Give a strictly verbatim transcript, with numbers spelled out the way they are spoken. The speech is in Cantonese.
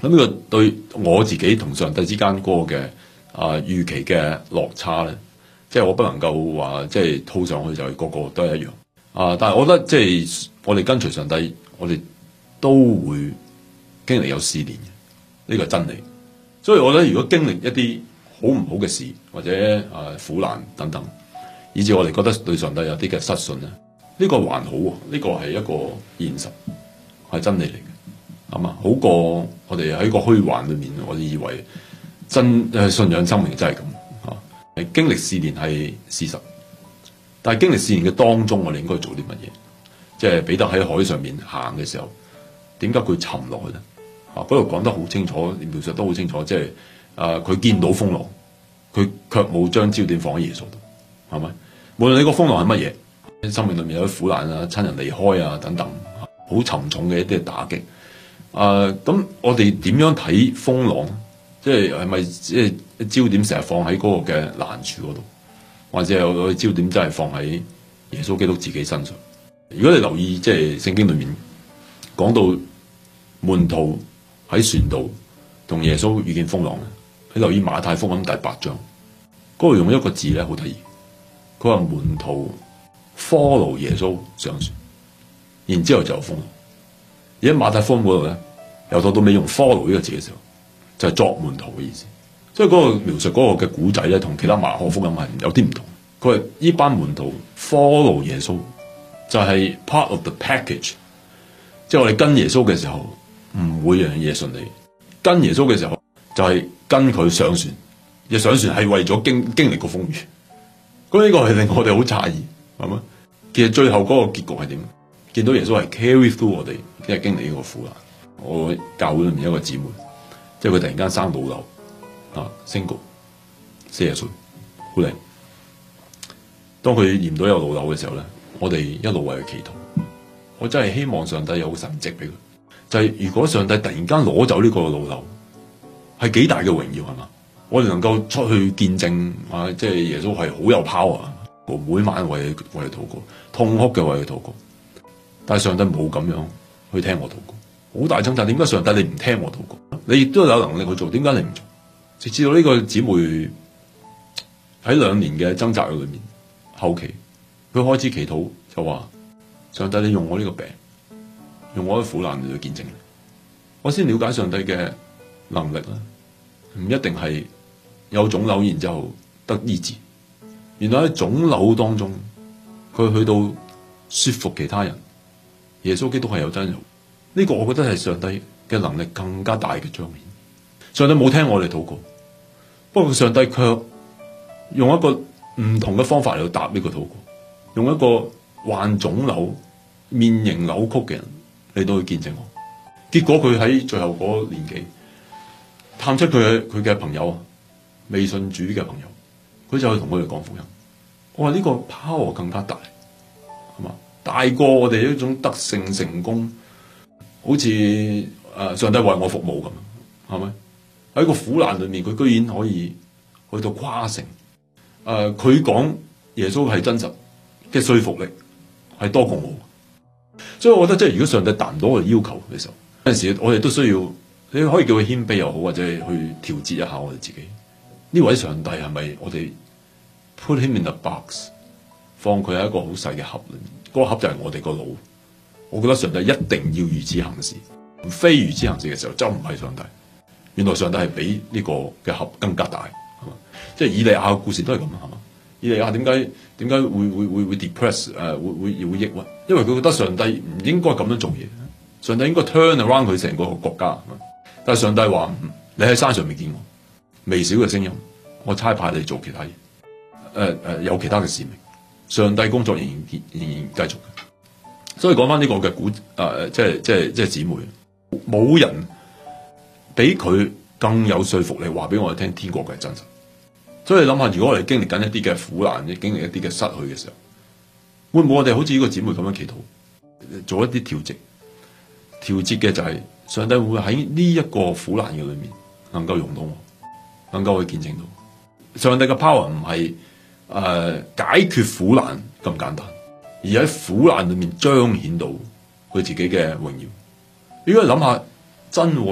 咁呢個對我自己同上帝之間嗰個嘅啊預期嘅落差咧，即係我不能夠話即係套上去就係個個都係一樣啊！但係我覺得即係我哋跟隨上帝，我哋都會經歷有試煉嘅，呢個係真理。所以我覺得如果經歷一啲好唔好嘅事或者啊苦難等等，以至我哋覺得對上帝有啲嘅失信咧，呢個還好喎，呢個係一個現實，係真理嚟嘅，係嘛？好過我哋喺個虛幻裏面，我哋以為真誒信仰生命真係咁嚇。係經歷試煉係事實，但係經歷試煉嘅當中，我哋應該做啲乜嘢？即係彼得喺海上面行嘅時候，點解佢沉落去咧？啊，嗰度講得好清楚，描述得好清楚，即係啊，佢見到風浪，佢卻冇將焦點放喺耶穌度，係咪？無論你個風浪係乜嘢，生命裏面有啲苦難啊、親人離開啊等等，好沉重嘅一啲打擊。啊，咁我哋點樣睇風浪？即係係咪即係焦點成日放喺嗰個嘅難處嗰度，或者有個焦點真係放喺耶穌基督自己身上？如果你留意即係聖經裏面講到門徒喺船度同耶穌遇見風浪，你留意馬太福音第八章嗰度用一個字咧，好得意。佢話門徒 follow 耶穌上船，然之後就有風浪。而喺馬太福音嗰度咧，由頭到尾用 follow 呢個字嘅時候，就係、是、作門徒嘅意思。所以嗰個描述嗰個嘅古仔咧，同其他馬可福音係有啲唔同。佢話呢班門徒 follow 耶穌，就係 part of the package。即係我哋跟耶穌嘅時候，唔會樣樣嘢順利。跟耶穌嘅時候，就係、是、跟佢上船。而上船係為咗經經歷個風雨。咁呢個係令我哋好詫異，係嘛？其實最後嗰個結局係點？見到耶穌係 carry through 我哋，即係經歷呢個苦難。我教會裏面有一個姊妹，即係佢突然間生老瘤啊 ，single， 四十歲，好靚。當佢驗到有老瘤嘅時候咧，我哋一路為佢祈禱。我真係希望上帝有神蹟俾佢。就係、是、如果上帝突然間攞走呢個老瘤，係幾大嘅榮耀係嘛？我哋能夠出去見證啊，即係耶穌係好有 power，我每晚為佢為佢禱告，痛哭嘅為佢禱告。但係上帝冇咁樣去聽我禱告，好大掙扎。點解上帝你唔聽我禱告？你亦都有能力去做，點解你唔做？直至到呢個姊妹喺兩年嘅掙扎裏面，後期佢開始祈禱，就話上帝你用我呢個病，用我嘅苦難嚟去見證你，我先了解上帝嘅能力啦。唔一定係有腫瘤然之後得醫治，原來喺腫瘤當中，佢去到說服其他人，耶穌基督係有真有。呢個我覺得係上帝嘅能力更加大嘅彰顯。上帝冇聽我哋禱告，不過上帝卻用一個唔同嘅方法嚟答呢個禱告，用一個患腫瘤、面型扭曲嘅人嚟到去見證我。結果佢喺最後嗰年紀，探出佢嘅佢嘅朋友，未信主嘅朋友，佢就去同佢哋講福音。我話呢個 power 更加大，係嘛？大過我哋一種得勝成功，好似誒、呃、上帝為我服務咁，係咪？喺個苦難裏面，佢居然可以去到誇勝。誒、呃，佢講耶穌係真實嘅說服力係多過我，所以我覺得即係如果上帝達唔到我哋要求嘅時候，有陣時我哋都需要。你可以叫佢謙卑又好，或者去調節一下我哋自己。呢位上帝係咪我哋 put him in a box， 放佢喺一個好細嘅盒裏面？嗰、那個盒就係我哋個腦。我覺得上帝一定要如此行事，非如此行事嘅時候就唔係上帝。原來上帝係比呢個嘅盒更加大，係嘛？即係以利亞嘅故事都係咁，係嘛？以利亞點解點解會會會會 depress 誒、呃、會會會抑鬱？因為佢覺得上帝唔應該咁樣做嘢，上帝應該 turn around 佢成個國家。但係上帝話：你喺山上未見我，微小嘅聲音，我差派你做其他嘢。誒、呃、誒、呃，有其他嘅使命。上帝工作仍然仍然繼續嘅。所以講翻呢個嘅古誒、呃，即係即係即係姊妹，冇人比佢更有說服力，話俾我哋聽天國嘅係真實。所以你諗下，如果我哋經歷緊一啲嘅苦難，經歷一啲嘅失去嘅時候，會唔會我哋好似呢個姊妹咁樣祈禱，做一啲調節？調節嘅就係、是。上帝會喺呢一個苦難嘅裏面，能夠用到我，能夠去見證到上帝嘅 power 唔係誒解決苦難咁簡單，而喺苦難裏面彰顯到佢自己嘅榮耀。如果你諗下真。